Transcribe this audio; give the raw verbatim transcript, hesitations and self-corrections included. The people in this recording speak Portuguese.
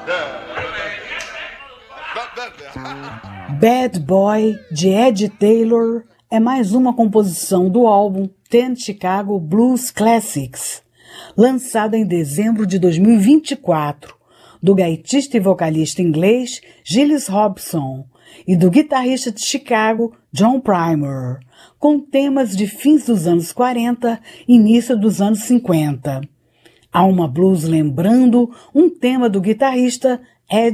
Bad Boy, de Ed Taylor, é mais uma composição do álbum Ten Chicago Blues Classics, lançado em dezembro de dois mil e vinte e quatro, do gaitista e vocalista inglês Gilles Robson e do guitarrista de Chicago John Primer, com temas de fins dos anos quarenta e início dos anos cinquenta. Alma Blues lembrando um tema do guitarrista Ed